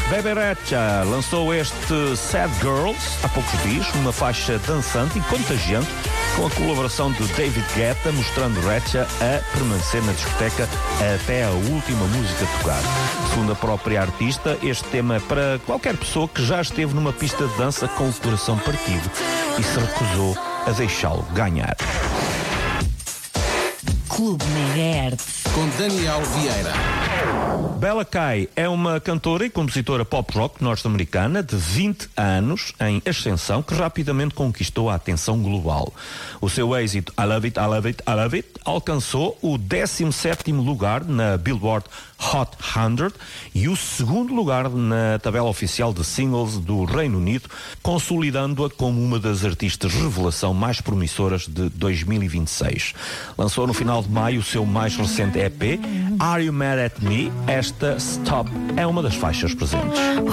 Bebe Rexha lançou este Sad Girls há poucos dias, uma faixa dançante e contagiante com a colaboração de David Guetta, mostrando Rexha a permanecer na discoteca até a última música tocar. Segundo a própria artista, este tema é para qualquer pessoa que já esteve numa pista de dança com o coração partido e se recusou a deixá-lo ganhar. Clube Megahertz com Daniel Vieira. Bella Kai é uma cantora e compositora pop-rock norte-americana de 20 anos em ascensão que rapidamente conquistou a atenção global. O seu êxito I Love It, I Love It, I Love It alcançou o 17º lugar na Billboard Hot 100 e o 2º lugar na tabela oficial de singles do Reino Unido, consolidando-a como uma das artistas revelação mais promissoras de 2026. Lançou no final de maio o seu mais recente EP, Are You Mad At Me? Esta Stop é uma das faixas presentes.